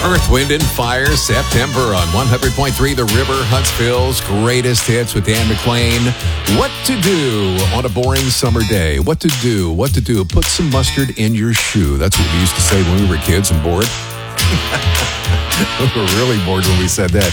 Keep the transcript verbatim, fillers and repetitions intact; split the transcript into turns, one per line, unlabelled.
Earth, Wind, and Fire, September on one hundred point three The River, Huntsville's greatest hits with Dan McLean. What to do on a boring summer day? What to do? What to do? Put some mustard in your shoe. That's what we used to say when we were kids and bored. We were really bored when we said that.